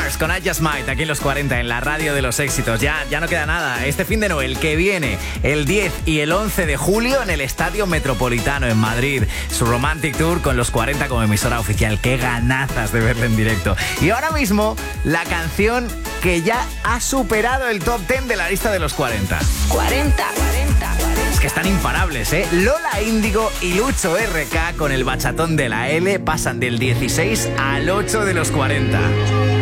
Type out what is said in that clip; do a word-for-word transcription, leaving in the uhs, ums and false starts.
Mars con I Just Might, aquí en los cuarenta, en la radio de los éxitos. Ya, ya no queda nada. Este fin de Noel que viene, el diez y el once de julio, en el Estadio Metropolitano en Madrid. Su Romantic Tour con los cuarenta como emisora oficial. Qué ganazas de verle en directo. Y ahora mismo, la canción que ya ha superado el top diez de la lista de los cuarenta. cuarenta, cuarenta, cuarenta. Es que están imparables, ¿eh? Lola Índigo y Lucho R K con el bachatón de la L pasan del dieciséis al ocho de los cuarenta.